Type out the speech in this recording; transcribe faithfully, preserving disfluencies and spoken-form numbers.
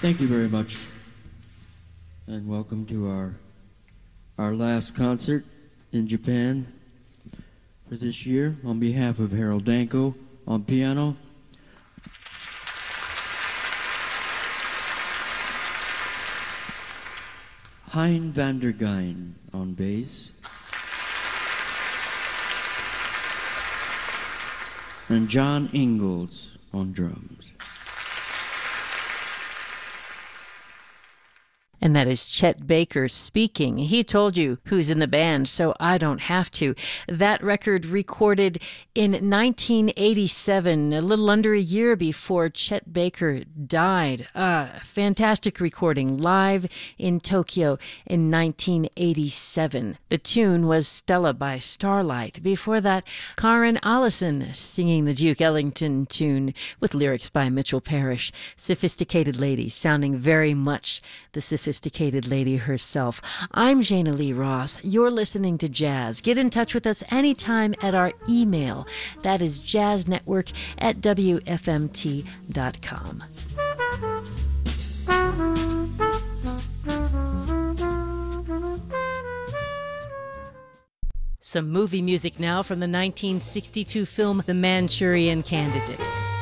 Thank you very much, and welcome to our our last concert in Japan for this year. On behalf of Harold Danko on piano, Hein van der Geyn on bass, and John Ingalls on drums. And that is Chet Baker speaking. He told you who's in the band, so I don't have to. That record recorded in nineteen eighty-seven, a little under a year before Chet Baker died. A fantastic recording live in Tokyo in nineteen eighty-seven. The tune was Stella by Starlight. Before that, Karen Allison singing the Duke Ellington tune with lyrics by Mitchell Parrish. Sophisticated Lady, sounding very much the sophisticated lady herself. I'm Jana Lee Ross. You're listening to Jazz. Get in touch with us anytime at our email. That is jazznetwork at w f m t dot com. Some movie music now from the nineteen sixty-two film The Manchurian Candidate.